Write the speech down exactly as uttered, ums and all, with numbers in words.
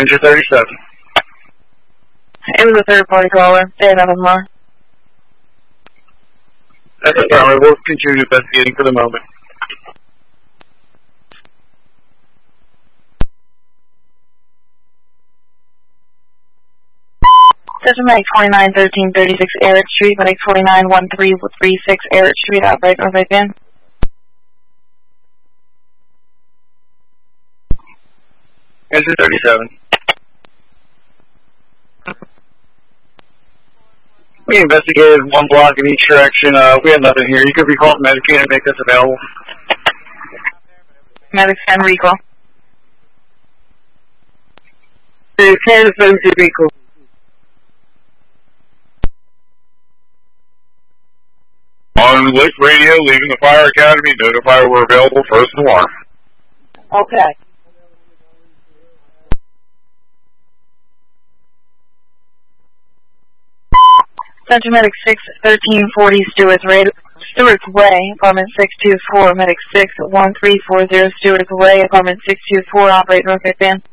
Enter thirty-seven. It was a third-party caller. They had nothing more. That's a power. We'll continue investigating for the moment. Central Medic forty-nine thirteen thirty-six Eric Street, Medic forty-nine one three three six Eric Street, outright North Van. Enter thirty-seven. We investigated one block in each direction. Uh, we have nothing here. You could recall Medicaid and make us available. Medic ten recall. ten seventy recall. On Lake Radio, leaving the Fire Academy, notify we're available first alarm. Okay. Central Medic six thirteen forty Stewart's Way, Stewart's Way, apartment six two four, Medic six one three four zero Stewart's Way, apartment six two four, operate North Van.